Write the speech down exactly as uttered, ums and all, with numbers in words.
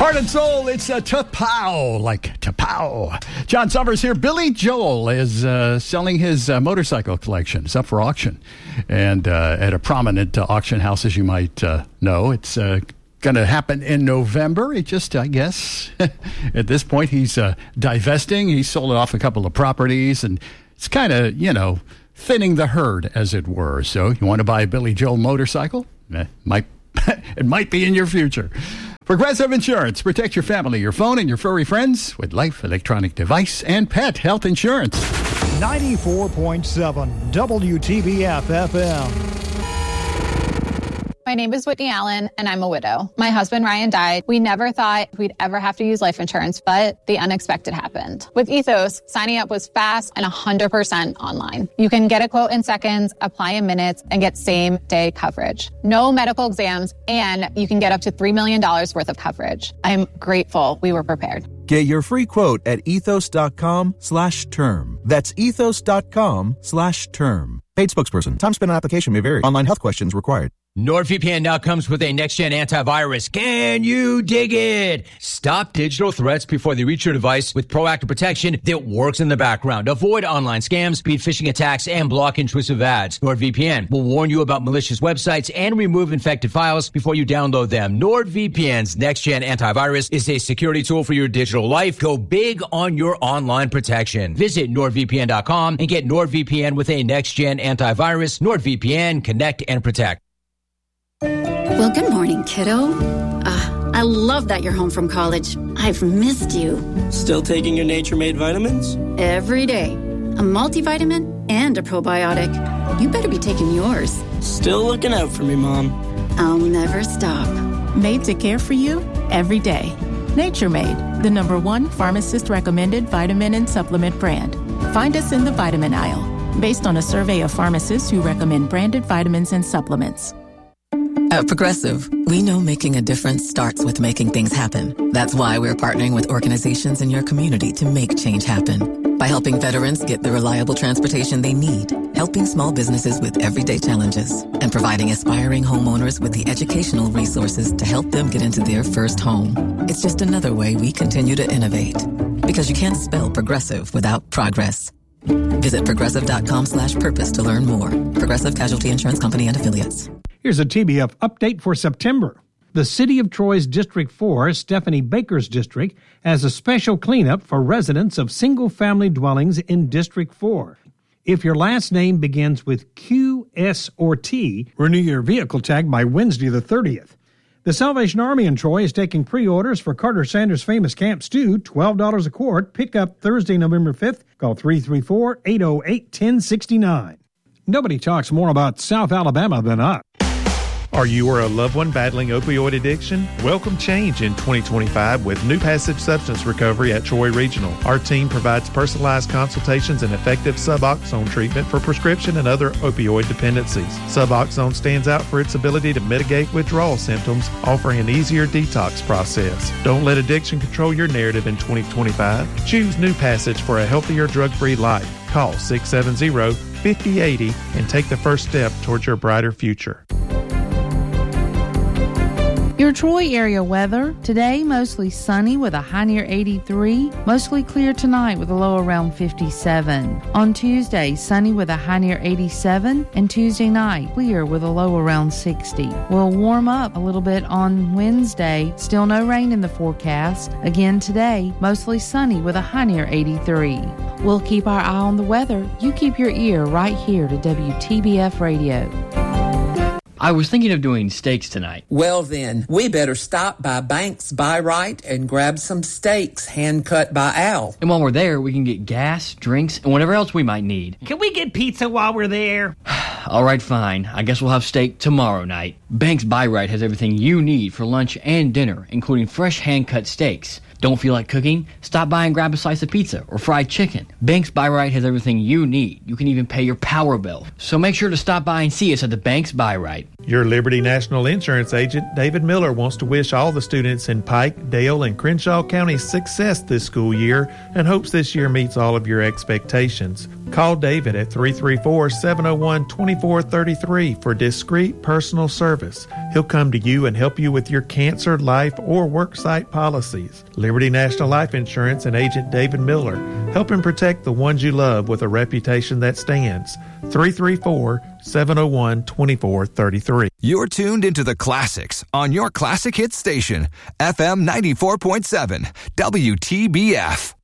Heart and soul, it's a Tapow, like Tapow. John Summers here. Billy Joel is uh, selling his uh, motorcycle collection. It's up for auction. And uh, at a prominent uh, auction house, as you might uh, know, it's uh, going to happen in November. It just, I guess, at this point, he's uh, divesting. He sold off a couple of properties, and it's kind of, you know, thinning the herd, as it were. So you want to buy a Billy Joel motorcycle? Eh, might it might be in your future. Progressive Insurance. Protect your family, your phone, and your furry friends with life, electronic device, and pet health insurance. ninety-four point seven W T B F F M. My name is Whitney Allen, and I'm a widow. My husband, Ryan, died. We never thought we'd ever have to use life insurance, but the unexpected happened. With Ethos, signing up was fast and one hundred percent online. You can get a quote in seconds, apply in minutes, and get same-day coverage. No medical exams, and you can get up to three million dollars worth of coverage. I'm grateful we were prepared. Get your free quote at ethos.com slash term. That's ethos.com slash term. Paid spokesperson. Time spent on application may vary. Online health questions required. NordVPN now comes with a next-gen antivirus. Can you dig it? Stop digital threats before they reach your device with proactive protection that works in the background. Avoid online scams, beat phishing attacks, and block intrusive ads. NordVPN will warn you about malicious websites and remove infected files before you download them. NordVPN's next-gen antivirus is a security tool for your digital life. Go big on your online protection. Visit nord V P N dot com and get NordVPN with a next-gen antivirus. NordVPN, connect and protect. Well, good morning, kiddo. Uh, I love that you're home from college. I've missed you. Still taking your Nature-Made vitamins? Every day. A multivitamin and a probiotic. You better be taking yours. Still looking out for me, Mom. I'll never stop. Made to care for you every day. Nature-Made, the number one pharmacist-recommended vitamin and supplement brand. Find us in the vitamin aisle, based on a survey of pharmacists who recommend branded vitamins and supplements. At Progressive, we know making a difference starts with making things happen. That's why we're partnering with organizations in your community to make change happen. By helping veterans get the reliable transportation they need, helping small businesses with everyday challenges, and providing aspiring homeowners with the educational resources to help them get into their first home. It's just another way we continue to innovate. Because you can't spell progressive without progress. Visit progressive.com slash purpose to learn more. Progressive Casualty Insurance Company and Affiliates. Here's a T B F update for September. The City of Troy's District four, Stephanie Baker's district, has a special cleanup for residents of single-family dwellings in District four. If your last name begins with Q, S, or T, renew your vehicle tag by Wednesday the thirtieth. The Salvation Army in Troy is taking pre-orders for Carter Sanders' famous Camp Stew, twelve dollars a quart. Pick up Thursday, November fifth. Call three three four, eight oh eight, one oh six nine. Nobody talks more about South Alabama than us. Are you or a loved one battling opioid addiction? Welcome change in twenty twenty-five with New Passage Substance Recovery at Troy Regional. Our team provides personalized consultations and effective Suboxone treatment for prescription and other opioid dependencies. Suboxone stands out for its ability to mitigate withdrawal symptoms, offering an easier detox process. Don't let addiction control your narrative in twenty twenty-five. Choose New Passage for a healthier, drug-free life. Call six seven zero, five oh eight oh and take the first step towards your brighter future. Your Troy area weather. Today, mostly sunny with a high near eighty-three. Mostly clear tonight with a low around fifty-seven. On Tuesday, sunny with a high near eighty-seven. And Tuesday night, clear with a low around sixty. We'll warm up a little bit on Wednesday. Still no rain in the forecast. Again today, mostly sunny with a high near eighty-three. We'll keep our eye on the weather. You keep your ear right here to W T B F Radio. I was thinking of doing steaks tonight. Well then, we better stop by Banks Buy Right and grab some steaks hand cut by Al. And while we're there, we can get gas, drinks, and whatever else we might need. Can we get pizza while we're there? All right, fine. I guess we'll have steak tomorrow night. Banks Buy Right has everything you need for lunch and dinner, including fresh hand-cut steaks. Don't feel like cooking? Stop by and grab a slice of pizza or fried chicken. Banks Buy Right has everything you need. You can even pay your power bill. So make sure to stop by and see us at the Banks Buy Right. Your Liberty National Insurance agent, David Miller, wants to wish all the students in Pike, Dale, and Crenshaw counties success this school year and hopes this year meets all of your expectations. Call David at three three four, seven oh one, two four three three for discreet personal service. He'll come to you and help you with your cancer, life, or worksite policies. Liberty National Life Insurance and agent David Miller, helping protect the ones you love with a reputation that stands. three three four, seven oh one, two four three three. You're tuned into the classics on your classic hit station, F M ninety-four point seven, W T B F.